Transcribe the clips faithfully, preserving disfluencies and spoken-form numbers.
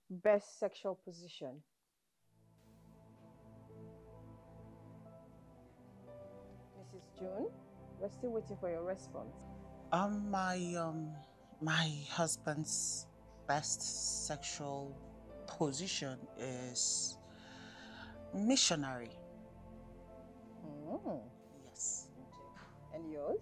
best sexual position? Missus June, we're still waiting for your response. Um, my um, my husband's best sexual position is missionary. Hmm. Yes. And yours?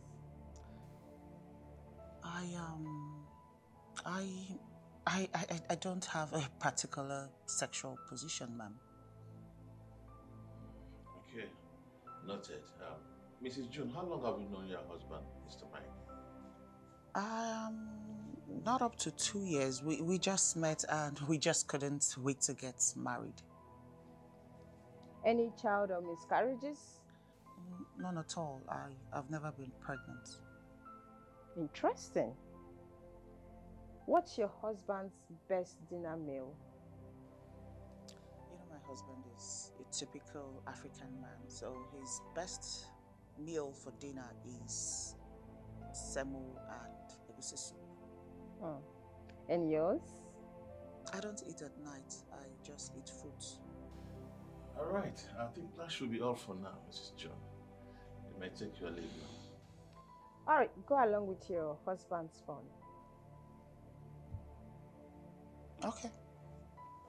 I um, I, I, I, I don't have a particular sexual position, ma'am. Okay, noted. Um, Missus June, how long have you known your husband, Mister Mike? Um, not up to two years. We we just met and we just couldn't wait to get married. Any child or miscarriages? Mm, none at all. I I've never been pregnant. Interesting. What's your husband's best dinner meal? You know, my husband is a typical African man, so his best meal for dinner is semo and egusi soup. Hmm. And yours? I don't eat at night. I just eat fruits. All right, I think that should be all for now, Missus June. You may take your leave now. All right, go along with your husband's phone. Okay.